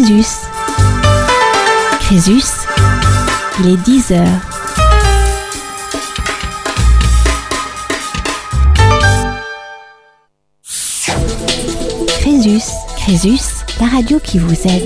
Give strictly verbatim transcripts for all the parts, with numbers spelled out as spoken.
Crésus. Crésus, il est dix heures. Crésus, Crésus, la radio qui vous aide.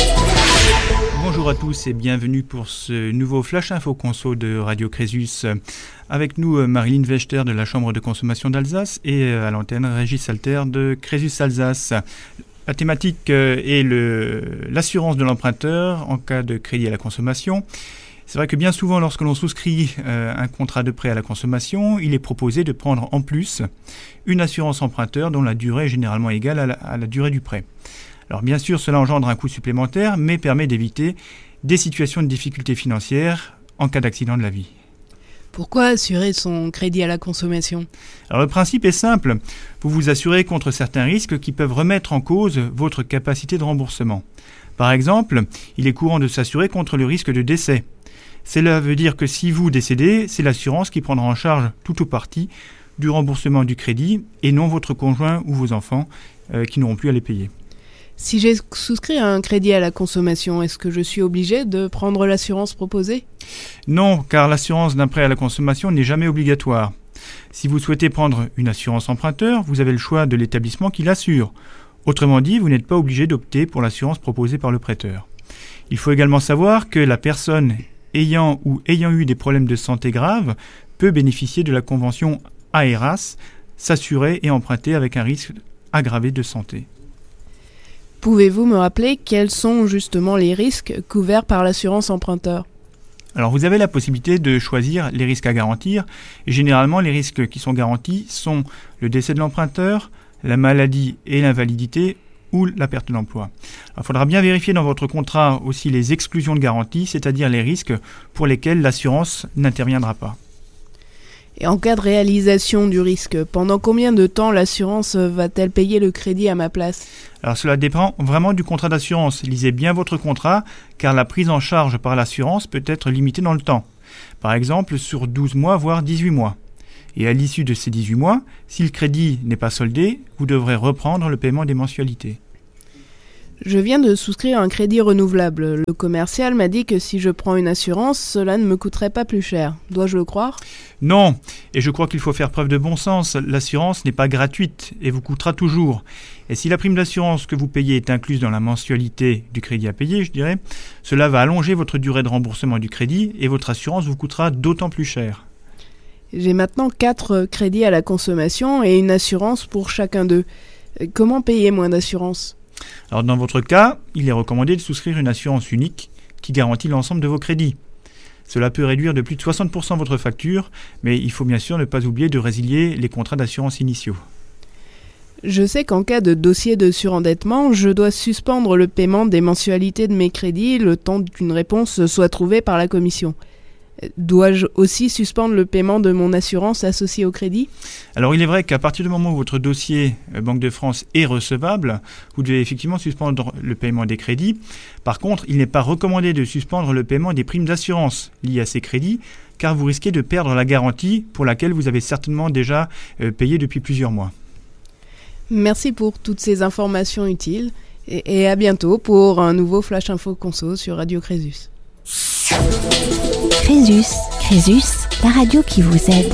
Bonjour à tous et bienvenue pour ce nouveau Flash Info Conso de Radio Crésus. Avec nous Marilyn Wechter de la Chambre de consommation d'Alsace et à l'antenne Régis Salter de Crésus Alsace. La thématique est le, l'assurance de l'emprunteur en cas de crédit à la consommation. C'est vrai que bien souvent, lorsque l'on souscrit euh, un contrat de prêt à la consommation, il est proposé de prendre en plus une assurance emprunteur dont la durée est généralement égale à la, à la durée du prêt. Alors bien sûr, cela engendre un coût supplémentaire, mais permet d'éviter des situations de difficultés financières en cas d'accident de la vie. Pourquoi assurer son crédit à la consommation ? Alors le principe est simple, vous vous assurez contre certains risques qui peuvent remettre en cause votre capacité de remboursement. Par exemple, il est courant de s'assurer contre le risque de décès. Cela veut dire que si vous décédez, c'est l'assurance qui prendra en charge tout ou partie du remboursement du crédit et non votre conjoint ou vos enfants euh, qui n'auront plus à les payer. Si j'ai souscrit un crédit à la consommation, est-ce que je suis obligé de prendre l'assurance proposée ? Non, car l'assurance d'un prêt à la consommation n'est jamais obligatoire. Si vous souhaitez prendre une assurance emprunteur, vous avez le choix de l'établissement qui l'assure. Autrement dit, vous n'êtes pas obligé d'opter pour l'assurance proposée par le prêteur. Il faut également savoir que la personne ayant ou ayant eu des problèmes de santé graves peut bénéficier de la convention A E R A S, s'assurer et emprunter avec un risque aggravé de santé. Pouvez-vous me rappeler quels sont justement les risques couverts par l'assurance emprunteur ? Alors vous avez la possibilité de choisir les risques à garantir. Et généralement, les risques qui sont garantis sont le décès de l'emprunteur, la maladie et l'invalidité ou la perte d'emploi. Il faudra bien vérifier dans votre contrat aussi les exclusions de garantie, c'est-à-dire les risques pour lesquels l'assurance n'interviendra pas. Et en cas de réalisation du risque, pendant combien de temps l'assurance va-t-elle payer le crédit à ma place ? Alors cela dépend vraiment du contrat d'assurance. Lisez bien votre contrat, car la prise en charge par l'assurance peut être limitée dans le temps. Par exemple, sur douze mois, voire dix-huit mois. Et à l'issue de ces dix-huit mois, si le crédit n'est pas soldé, vous devrez reprendre le paiement des mensualités. Je viens de souscrire un crédit renouvelable. Le commercial m'a dit que si je prends une assurance, cela ne me coûterait pas plus cher. Dois-je le croire ? Non, et je crois qu'il faut faire preuve de bon sens. L'assurance n'est pas gratuite et vous coûtera toujours. Et si la prime d'assurance que vous payez est incluse dans la mensualité du crédit à payer, je dirais, cela va allonger votre durée de remboursement du crédit et votre assurance vous coûtera d'autant plus cher. J'ai maintenant quatre crédits à la consommation et une assurance pour chacun d'eux. Comment payer moins d'assurance ? Alors dans votre cas, il est recommandé de souscrire une assurance unique qui garantit l'ensemble de vos crédits. Cela peut réduire de plus de soixante pour cent votre facture, mais il faut bien sûr ne pas oublier de résilier les contrats d'assurance initiaux. Je sais qu'en cas de dossier de surendettement, je dois suspendre le paiement des mensualités de mes crédits le temps qu'une réponse soit trouvée par la commission. Dois-je aussi suspendre le paiement de mon assurance associée au crédit ? Alors il est vrai qu'à partir du moment où votre dossier euh, Banque de France est recevable, vous devez effectivement suspendre le paiement des crédits. Par contre, il n'est pas recommandé de suspendre le paiement des primes d'assurance liées à ces crédits, car vous risquez de perdre la garantie pour laquelle vous avez certainement déjà euh, payé depuis plusieurs mois. Merci pour toutes ces informations utiles et, et à bientôt pour un nouveau Flash Info Conso sur Radio Crésus. Crésus, Crésus, la radio qui vous aide.